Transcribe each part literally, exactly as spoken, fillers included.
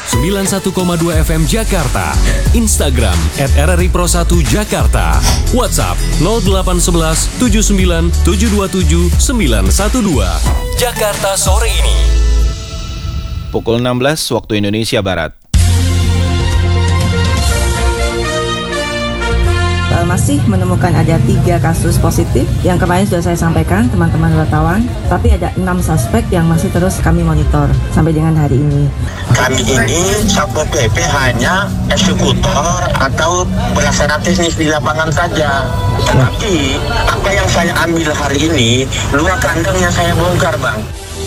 sembilan puluh satu koma dua F M Jakarta, Instagram at R R I Pro satu Jakarta, WhatsApp nol delapan satu satu tujuh sembilan tujuh dua tujuh sembilan satu dua. Jakarta sore ini. Pukul enam belas waktu Indonesia Barat. Masih menemukan ada tiga kasus positif yang kemarin sudah saya sampaikan teman-teman wartawan, tapi ada enam suspek yang masih terus kami monitor sampai dengan hari ini. Kami ini Satpol P P hanya eksekutor atau pelaksana teknis di lapangan saja. Tetapi apa yang saya ambil hari ini, luar kandang yang saya bongkar, Bang.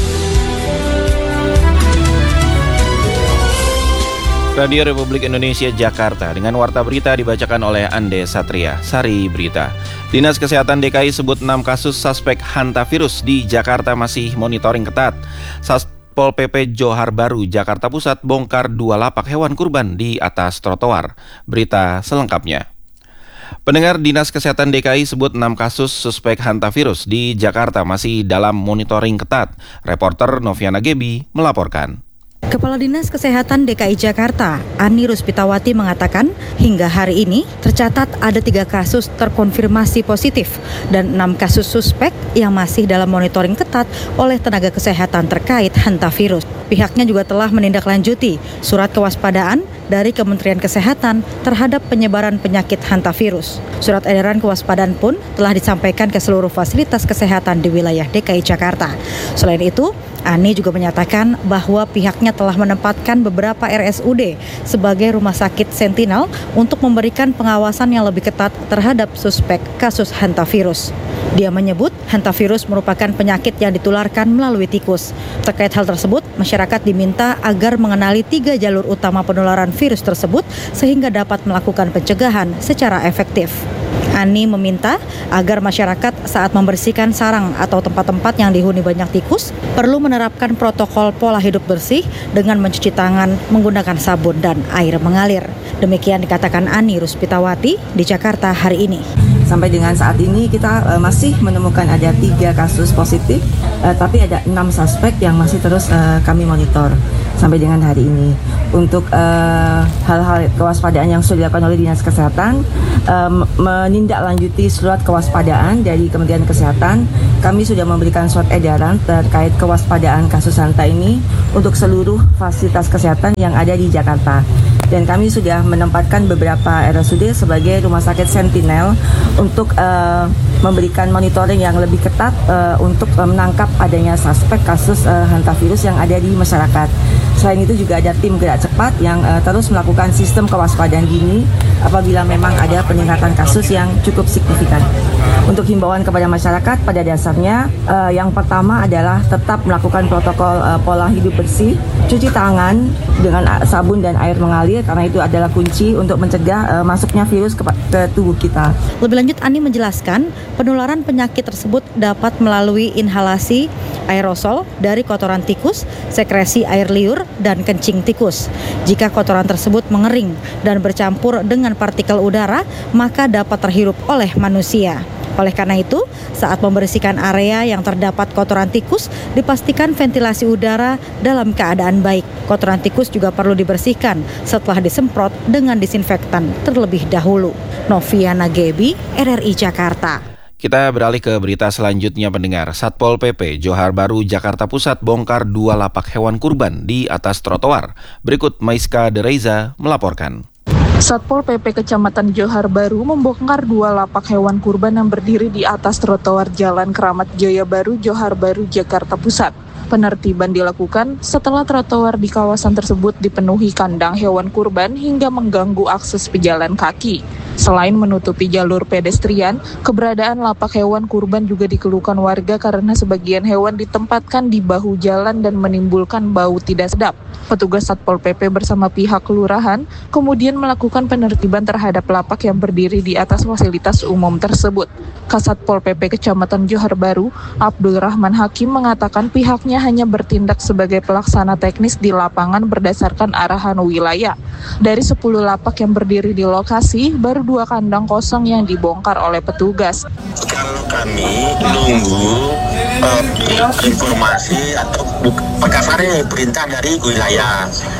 Radio Republik Indonesia Jakarta dengan warta berita dibacakan oleh Ande Satria. Sari Berita. Dinas Kesehatan D K I sebut enam kasus suspek hantavirus di Jakarta masih monitoring ketat. Satpol P P Johar Baru Jakarta Pusat bongkar dua lapak hewan kurban di atas trotoar. Berita selengkapnya. Pendengar, Dinas Kesehatan D K I sebut enam kasus suspek hantavirus di Jakarta masih dalam monitoring ketat. Reporter Noviana Gebi melaporkan. Kepala Dinas Kesehatan D K I Jakarta, Ani Ruspitawati mengatakan hingga hari ini tercatat ada tiga kasus terkonfirmasi positif dan enam kasus suspek yang masih dalam monitoring ketat oleh tenaga kesehatan terkait hantavirus. Pihaknya juga telah menindaklanjuti surat kewaspadaan dari Kementerian Kesehatan terhadap penyebaran penyakit hantavirus. Surat edaran kewaspadaan pun telah disampaikan ke seluruh fasilitas kesehatan di wilayah D K I Jakarta. Selain itu, Ani juga menyatakan bahwa pihaknya telah menempatkan beberapa R S U D sebagai rumah sakit sentinel untuk memberikan pengawasan yang lebih ketat terhadap suspek kasus hantavirus. Dia menyebut hantavirus merupakan penyakit yang ditularkan melalui tikus. Terkait hal tersebut, masyarakat diminta agar mengenali tiga jalur utama penularan virus tersebut sehingga dapat melakukan pencegahan secara efektif. Ani meminta agar masyarakat saat membersihkan sarang atau tempat-tempat yang dihuni banyak tikus perlu menerapkan protokol pola hidup bersih dengan mencuci tangan menggunakan sabun dan air mengalir. Demikian dikatakan Ani Ruspitawati di Jakarta hari ini. Sampai dengan saat ini kita uh, masih menemukan ada tiga kasus positif, uh, tapi ada enam suspek yang masih terus uh, kami monitor sampai dengan hari ini. Untuk uh, hal-hal kewaspadaan yang sudah dilakukan oleh Dinas Kesehatan, uh, menindaklanjuti surat kewaspadaan dari Kementerian Kesehatan, kami sudah memberikan surat edaran terkait kewaspadaan kasus hanta ini untuk seluruh fasilitas kesehatan yang ada di Jakarta. Dan kami sudah menempatkan beberapa R S U D sebagai rumah sakit sentinel untuk uh, memberikan monitoring yang lebih ketat uh, untuk uh, menangkap adanya suspek kasus uh, hantavirus yang ada di masyarakat. Selain itu juga ada tim gerak cepat yang uh, terus melakukan sistem kewaspadaan dini apabila memang ada peningkatan kasus yang cukup signifikan. Untuk himbauan kepada masyarakat pada dasarnya uh, yang pertama adalah tetap melakukan protokol uh, pola hidup bersih, cuci tangan dengan sabun dan air mengalir karena itu adalah kunci untuk mencegah uh, masuknya virus ke, ke tubuh kita. Lebih lanjut, Ani menjelaskan penularan penyakit tersebut dapat melalui inhalasi aerosol dari kotoran tikus, sekresi air liur, dan kencing tikus. Jika kotoran tersebut mengering dan bercampur dengan partikel udara, maka dapat terhirup oleh manusia. Oleh karena itu, saat membersihkan area yang terdapat kotoran tikus, dipastikan ventilasi udara dalam keadaan baik. Kotoran tikus juga perlu dibersihkan setelah disemprot dengan disinfektan terlebih dahulu. Noviana Gebi, R R I Jakarta. Kita beralih ke berita selanjutnya, pendengar. Satpol P P Johar Baru Jakarta Pusat bongkar dua lapak hewan kurban di atas trotoar. Berikut Maiska Dereza melaporkan. Satpol P P Kecamatan Johar Baru membongkar dua lapak hewan kurban yang berdiri di atas trotoar Jalan Keramat Jaya Baru, Johar Baru, Jakarta Pusat. Penertiban dilakukan setelah trotoar di kawasan tersebut dipenuhi kandang hewan kurban hingga mengganggu akses pejalan kaki. Selain menutupi jalur pedestrian, keberadaan lapak hewan kurban juga dikeluhkan warga karena sebagian hewan ditempatkan di bahu jalan dan menimbulkan bau tidak sedap. Petugas Satpol P P bersama pihak kelurahan kemudian melakukan penertiban terhadap lapak yang berdiri di atas fasilitas umum tersebut. Kasatpol P P Kecamatan Johar Baru, Abdul Rahman Hakim mengatakan pihaknya hanya bertindak sebagai pelaksana teknis di lapangan berdasarkan arahan wilayah. Dari sepuluh lapak yang berdiri di lokasi, baru dua kandang kosong yang dibongkar oleh petugas. Kalau kami nunggu uh, informasi atau berdasarkan perintah dari wilayah.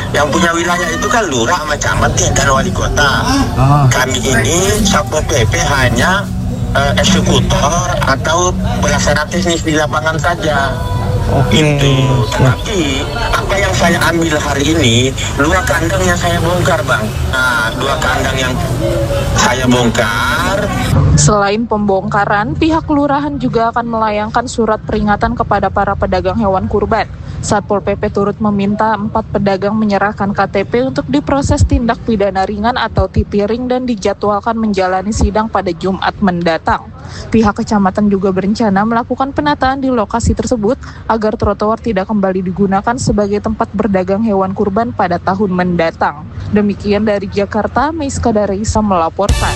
Yang punya wilayah itu kan lurah sama camat ya, dan wali kota. Kami ini Satpol P P hanya eh, eksekutor atau pelaksana teknis di lapangan saja. Itu. Tetapi apa yang saya ambil hari ini, dua kandang yang saya bongkar, Bang. Nah, dua kandang yang saya bongkar. Selain pembongkaran, pihak kelurahan juga akan melayangkan surat peringatan kepada para pedagang hewan kurban. Satpol P P turut meminta empat pedagang menyerahkan K T P untuk diproses tindak pidana ringan atau tipiring dan dijadwalkan menjalani sidang pada Jumat mendatang. Pihak kecamatan juga berencana melakukan penataan di lokasi tersebut agar trotoar tidak kembali digunakan sebagai tempat berdagang hewan kurban pada tahun mendatang. Demikian dari Jakarta, Meiska Dareisa melaporkan.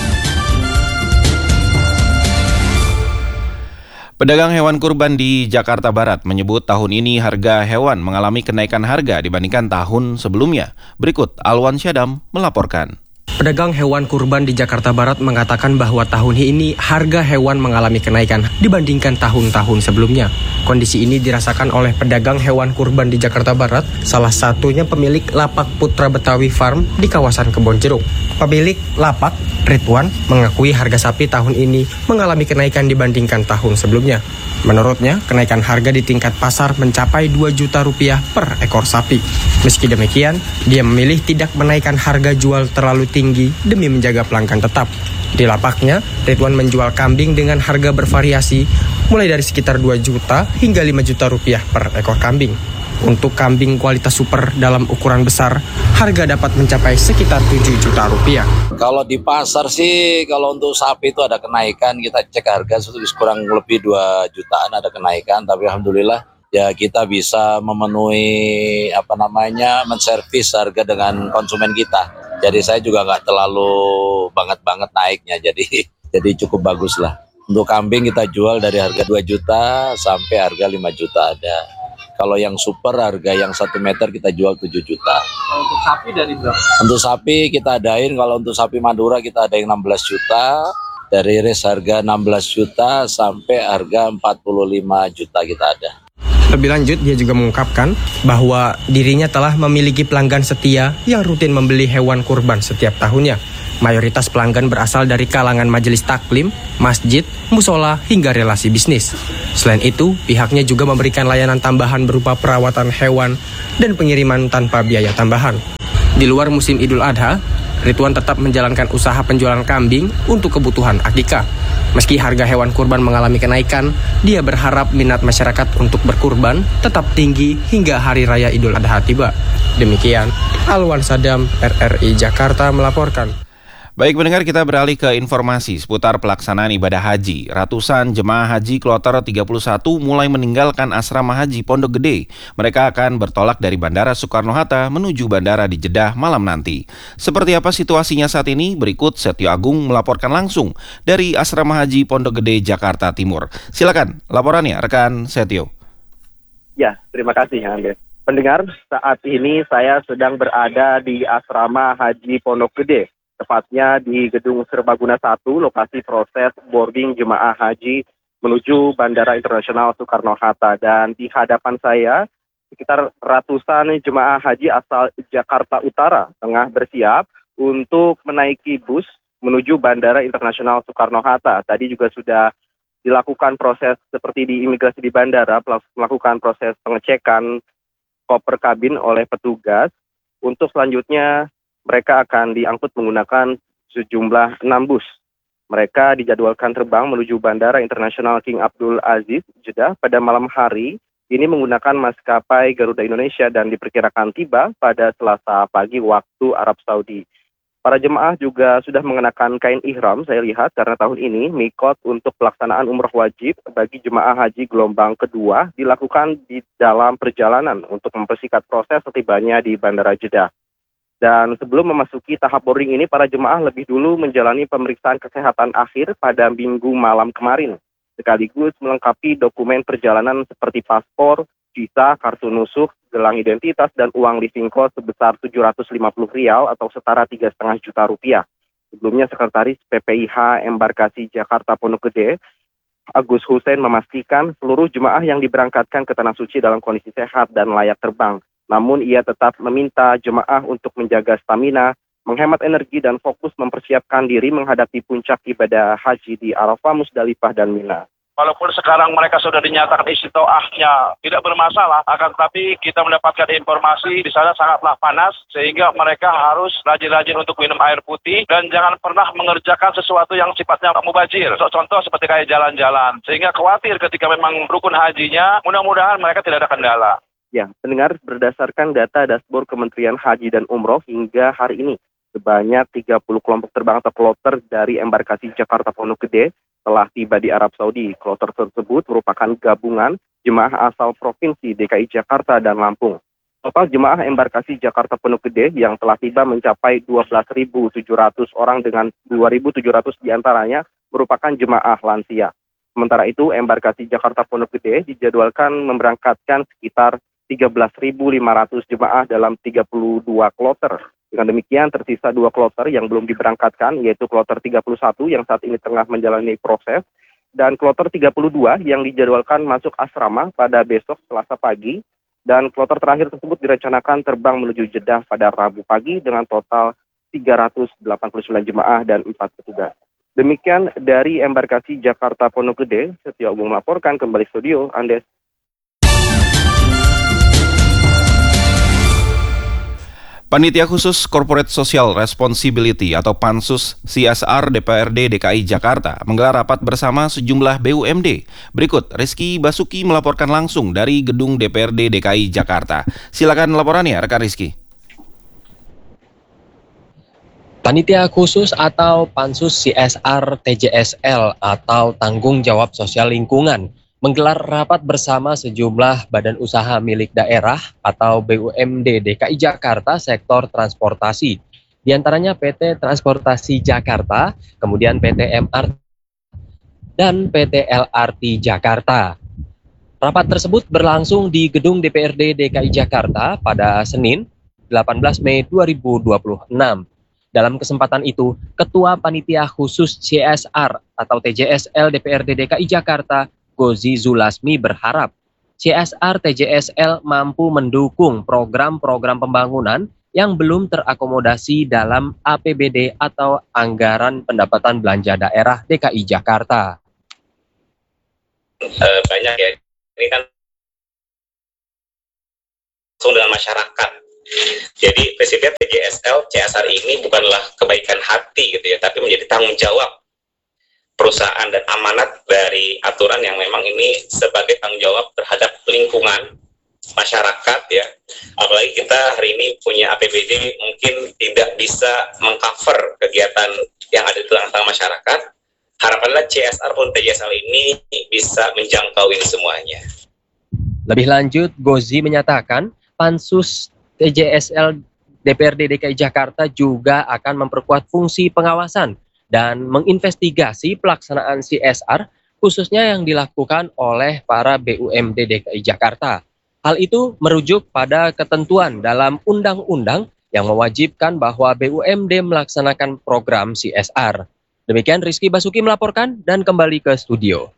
Pedagang hewan kurban di Jakarta Barat menyebut tahun ini harga hewan mengalami kenaikan harga dibandingkan tahun sebelumnya. Berikut Alwan Syadam melaporkan. Pedagang hewan kurban di Jakarta Barat mengatakan bahwa tahun ini harga hewan mengalami kenaikan dibandingkan tahun-tahun sebelumnya. Kondisi ini dirasakan oleh pedagang hewan kurban di Jakarta Barat, salah satunya pemilik lapak Putra Betawi Farm di kawasan Kebonjeruk. Pemilik lapak, Ridwan, mengakui harga sapi tahun ini mengalami kenaikan dibandingkan tahun sebelumnya. Menurutnya, kenaikan harga di tingkat pasar mencapai dua juta rupiah per ekor sapi. Meski demikian, dia memilih tidak menaikkan harga jual terlalu tinggi demi menjaga pelanggan tetap. Di lapaknya, Ridwan menjual kambing dengan harga bervariasi mulai dari sekitar dua juta hingga lima juta rupiah per ekor kambing. Untuk kambing kualitas super dalam ukuran besar, harga dapat mencapai sekitar tujuh juta rupiah. Kalau di pasar sih, kalau untuk sapi itu ada kenaikan, kita cek harga kurang lebih dua jutaan ada kenaikan, tapi alhamdulillah ya kita bisa memenuhi apa namanya menservis harga dengan konsumen kita. Jadi saya juga nggak terlalu banget-banget naiknya, jadi jadi cukup bagus lah. Untuk kambing kita jual dari harga dua juta sampai harga lima juta ada. Kalau yang super harga yang satu meter kita jual tujuh juta. Kalau untuk sapi dari berapa? Untuk sapi kita adain, kalau untuk sapi Madura kita ada yang enam belas juta. Dari res harga enam belas juta sampai harga empat puluh lima juta kita ada. Lebih lanjut, dia juga mengungkapkan bahwa dirinya telah memiliki pelanggan setia yang rutin membeli hewan kurban setiap tahunnya. Mayoritas pelanggan berasal dari kalangan majelis taklim, masjid, musola, hingga relasi bisnis. Selain itu, pihaknya juga memberikan layanan tambahan berupa perawatan hewan dan pengiriman tanpa biaya tambahan. Di luar musim Idul Adha, Ridwan tetap menjalankan usaha penjualan kambing untuk kebutuhan akikah. Meski harga hewan kurban mengalami kenaikan, dia berharap minat masyarakat untuk berkurban tetap tinggi hingga Hari Raya Idul Adha tiba. Demikian, Alwan Sadam, R R I Jakarta melaporkan. Baik pendengar, kita beralih ke informasi seputar pelaksanaan ibadah haji. Ratusan jemaah haji kloter tiga puluh satu mulai meninggalkan asrama haji Pondok Gede. Mereka akan bertolak dari Bandara Soekarno-Hatta menuju bandara di Jeddah malam nanti. Seperti apa situasinya saat ini? Berikut Setio Agung melaporkan langsung dari asrama haji Pondok Gede, Jakarta Timur. Silakan laporannya rekan Setio. Ya, terima kasih Andre. Pendengar, saat ini saya sedang berada di asrama haji Pondok Gede. Tepatnya di Gedung Serbaguna satu, lokasi proses boarding jemaah haji menuju Bandara Internasional Soekarno-Hatta. Dan di hadapan saya, sekitar ratusan jemaah haji asal Jakarta Utara tengah bersiap untuk menaiki bus menuju Bandara Internasional Soekarno-Hatta. Tadi juga sudah dilakukan proses seperti di imigrasi di bandara, melakukan proses pengecekan koper kabin oleh petugas. Untuk selanjutnya, mereka akan diangkut menggunakan sejumlah enam bus. Mereka dijadwalkan terbang menuju Bandara Internasional King Abdul Aziz, Jeddah pada malam hari. Ini menggunakan maskapai Garuda Indonesia dan diperkirakan tiba pada Selasa pagi waktu Arab Saudi. Para jemaah juga sudah mengenakan kain ihram, saya lihat, karena tahun ini mikot untuk pelaksanaan umroh wajib bagi jemaah haji gelombang kedua dilakukan di dalam perjalanan untuk mempersingkat proses setibanya di Bandara Jeddah. Dan sebelum memasuki tahap boarding ini, para jemaah lebih dulu menjalani pemeriksaan kesehatan akhir pada minggu malam kemarin, sekaligus melengkapi dokumen perjalanan seperti paspor, visa, kartu nusuk, gelang identitas, dan uang living cost sebesar tujuh ratus lima puluh rial atau setara tiga koma lima juta rupiah. Sebelumnya, Sekretaris P P I H Embarkasi Jakarta Pondok Gede, Agus Hussein, memastikan seluruh jemaah yang diberangkatkan ke Tanah Suci dalam kondisi sehat dan layak terbang. Namun ia tetap meminta jemaah untuk menjaga stamina, menghemat energi dan fokus mempersiapkan diri menghadapi puncak ibadah haji di Arafah, Musdalifah, dan Mina. Walaupun sekarang mereka sudah dinyatakan istitoahnya tidak bermasalah, akan tetapi kita mendapatkan informasi di sana sangatlah panas, sehingga mereka harus rajin-rajin untuk minum air putih dan jangan pernah mengerjakan sesuatu yang sifatnya mubazir. Contoh seperti kayak jalan-jalan, sehingga khawatir ketika memang rukun hajinya, mudah-mudahan mereka tidak ada kendala. Ya, pendengar, berdasarkan data dashboard Kementerian Haji dan Umroh hingga hari ini, sebanyak tiga puluh kelompok terbang atau kloter dari embarkasi Jakarta Pondok Gede telah tiba di Arab Saudi. Kloter tersebut merupakan gabungan jemaah asal Provinsi D K I Jakarta dan Lampung. Total jemaah embarkasi Jakarta Pondok Gede yang telah tiba mencapai dua belas ribu tujuh ratus orang dengan dua ribu tujuh ratus diantaranya merupakan jemaah lansia. Sementara itu, embarkasi Jakarta Pondok Gede dijadwalkan memberangkatkan sekitar tiga belas ribu lima ratus jemaah dalam tiga puluh dua kloter. Dengan demikian, tersisa dua kloter yang belum diberangkatkan, yaitu kloter tiga puluh satu yang saat ini tengah menjalani proses, dan kloter tiga puluh dua yang dijadwalkan masuk asrama pada besok Selasa pagi, dan kloter terakhir tersebut direncanakan terbang menuju Jeddah pada Rabu pagi dengan total tiga ratus delapan puluh sembilan jemaah dan empat petugas. Demikian dari embarkasi Jakarta Pondok Gede, Setio Agung melaporkan, kembali studio, Andes. Panitia Khusus Corporate Social Responsibility atau Pansus C S R D P R D D K I Jakarta menggelar rapat bersama sejumlah B U M D. Berikut Rizky Basuki melaporkan langsung dari gedung D P R D D K I Jakarta. Silakan laporannya, rekan Rizky. Panitia Khusus atau Pansus C S R T J S L atau Tanggung Jawab Sosial Lingkungan menggelar rapat bersama sejumlah badan usaha milik daerah atau B U M D D K I Jakarta sektor transportasi. Di antaranya P T Transportasi Jakarta, kemudian P T M R T dan P T L R T Jakarta. Rapat tersebut berlangsung di gedung D P R D D K I Jakarta pada Senin delapan belas Mei dua ribu dua puluh enam. Dalam kesempatan itu, Ketua Panitia Khusus C S R atau T J S L D P R D D K I Jakarta Gozi Zulasmi berharap C S R T J S L mampu mendukung program-program pembangunan yang belum terakomodasi dalam A P B D atau Anggaran Pendapatan Belanja Daerah D K I Jakarta. Uh, banyak ya, ini kan langsung dengan masyarakat. Jadi prinsipnya T J S L, C S R ini bukanlah kebaikan hati gitu ya, tapi menjadi tanggung jawab perusahaan dan amanat dari aturan yang memang ini sebagai tanggung jawab terhadap lingkungan masyarakat ya. Apalagi kita hari ini punya A P B D mungkin tidak bisa mengcover kegiatan yang ada di tengah-tengah masyarakat. Harapanlah C S R pun T J S L ini bisa menjangkau ini semuanya. Lebih lanjut, Gozi menyatakan Pansus T J S L D P R D D K I Jakarta juga akan memperkuat fungsi pengawasan dan menginvestigasi pelaksanaan C S R khususnya yang dilakukan oleh para B U M D D K I Jakarta. Hal itu merujuk pada ketentuan dalam undang-undang yang mewajibkan bahwa B U M D melaksanakan program C S R. Demikian Rizky Basuki melaporkan dan kembali ke studio.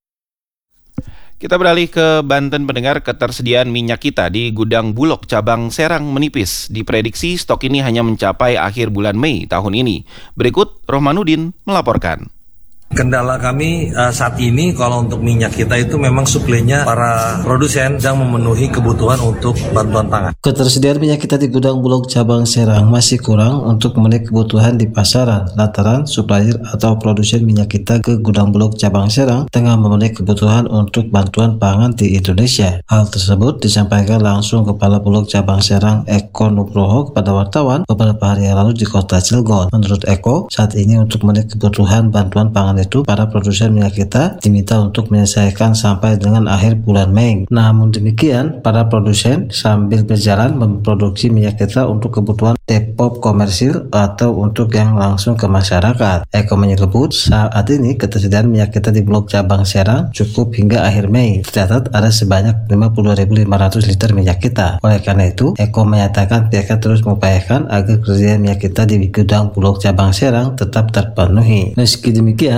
Kita beralih ke Banten, pendengar. Ketersediaan minyak kita di gudang Bulog cabang Serang menipis. Diprediksi stok ini hanya mencapai akhir bulan Mei tahun ini. Berikut Rohmanuddin melaporkan. Kendala kami uh, saat ini kalau untuk minyak kita itu memang suplainya para produsen yang memenuhi kebutuhan untuk bantuan pangan. Ketersediaan minyak kita di gudang Bulog cabang Serang masih kurang untuk memenuhi kebutuhan di pasaran lantaran supplier atau produsen minyak kita ke gudang Bulog cabang Serang tengah memenuhi kebutuhan untuk bantuan pangan di Indonesia. Hal tersebut disampaikan langsung Kepala Bulog cabang Serang Eko Nugroho kepada wartawan beberapa hari yang lalu di kota Cilegon. Menurut Eko, saat ini untuk memenuhi kebutuhan bantuan pangan itu para produsen minyak kita diminta untuk menyelesaikan sampai dengan akhir bulan Mei. Namun demikian, para produsen sambil berjalan memproduksi minyak kita untuk kebutuhan depot komersil atau untuk yang langsung ke masyarakat. Eko menyebut saat ini ketersediaan minyak kita di Bulog cabang Serang cukup hingga akhir Mei. Tercatat ada sebanyak lima puluh ribu lima ratus liter minyak kita. Oleh karena itu, Eko menyatakan pihaknya terus mengupayakan agar ketersediaan minyak kita di gudang Bulog cabang Serang tetap terpenuhi. Meski demikian,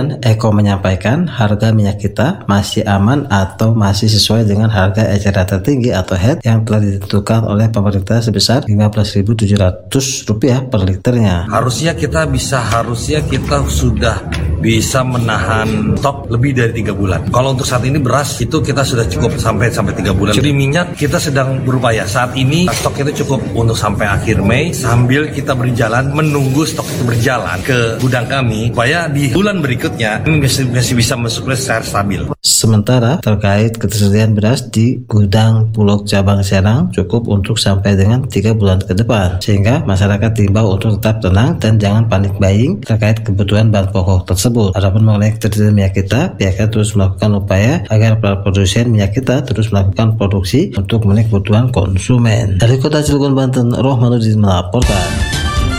Kemudian Eko menyampaikan harga minyak kita masih aman atau masih sesuai dengan harga eceran tertinggi atau H E T yang telah ditentukan oleh pemerintah sebesar lima belas ribu tujuh ratus rupiah per liternya. Harusnya kita bisa, harusnya kita sudah bisa menahan stok lebih dari tiga bulan. Kalau untuk saat ini beras itu kita sudah cukup sampai sampai tiga bulan. Jadi minyak kita sedang berupaya. Saat ini stok itu cukup untuk sampai akhir Mei sambil kita berjalan menunggu stok itu berjalan ke gudang kami supaya di bulan berikutnya ini masih, masih bisa mensuplai secara stabil. Sementara terkait ketersediaan beras di gudang Bulog cabang Serang cukup untuk sampai dengan tiga bulan ke depan, sehingga masyarakat diimbau untuk tetap tenang dan jangan panik buying terkait kebutuhan bahan pokok tersebut. Adapun mengenai ketersediaan minyak kita, pihaknya terus melakukan upaya agar para produsen minyak kita terus melakukan produksi untuk memenuhi kebutuhan konsumen. Dari Kota Cilegon, Banten, Rohmanuddin melaporkan.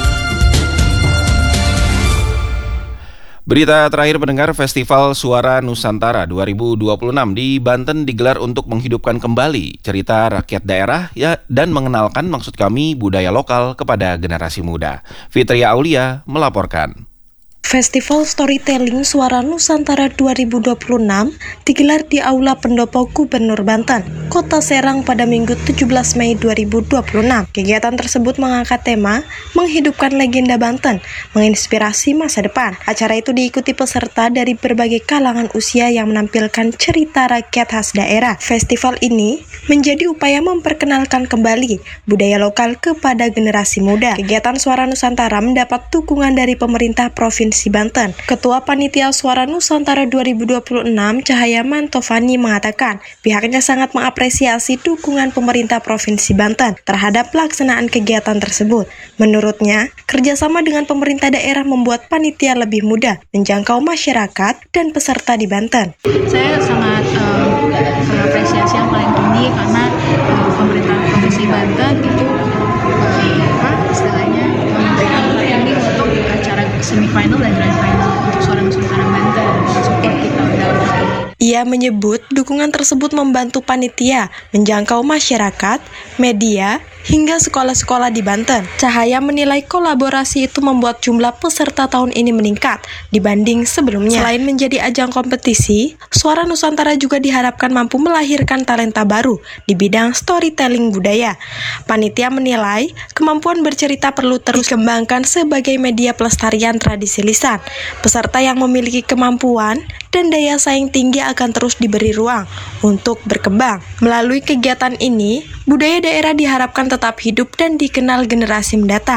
Berita terakhir pendengar, Festival Suara Nusantara dua ribu dua puluh enam di Banten digelar untuk menghidupkan kembali cerita rakyat daerah ya dan mengenalkan maksud kami budaya lokal kepada generasi muda. Fitria Aulia melaporkan. Festival Storytelling Suara Nusantara dua ribu dua puluh enam digelar di Aula Pendopo Gubernur Banten, Kota Serang pada Minggu tujuh belas Mei dua ribu dua puluh enam. Kegiatan tersebut mengangkat tema Menghidupkan Legenda Banten, menginspirasi masa depan. Acara itu diikuti peserta dari berbagai kalangan usia yang menampilkan cerita rakyat khas daerah. Festival ini menjadi upaya memperkenalkan kembali budaya lokal kepada generasi muda. Kegiatan Suara Nusantara mendapat dukungan dari pemerintah Provinsi Banten. Ketua Panitia Suara Nusantara dua ribu dua puluh enam, Cahaya Mantovani, mengatakan pihaknya sangat mengapresiasi dukungan pemerintah Provinsi Banten terhadap pelaksanaan kegiatan tersebut. Menurutnya, kerjasama dengan pemerintah daerah membuat panitia lebih mudah menjangkau masyarakat dan peserta di Banten. Saya sangat uh, mengapresiasi yang paling tinggi karena uh, pemerintah Provinsi Banten itu uh, apa istilahnya memberikan ini untuk acara semifinal dan grand final untuk Suara Nusantara Banten dan support kita dalam hal ini. Ia menyebut dukungan tersebut membantu panitia menjangkau masyarakat, media, hingga sekolah-sekolah di Banten. Cahaya menilai kolaborasi itu membuat jumlah peserta tahun ini meningkat dibanding sebelumnya. Selain menjadi ajang kompetisi, Suara Nusantara juga diharapkan mampu melahirkan talenta baru di bidang storytelling budaya. Panitia menilai kemampuan bercerita perlu terus dikembangkan sebagai media pelestarian tradisi lisan. Peserta yang memiliki kemampuan dan daya saing tinggi akan terus diberi ruang untuk berkembang. Melalui kegiatan ini, budaya daerah diharapkan tetap hidup dan dikenal generasi mendatang.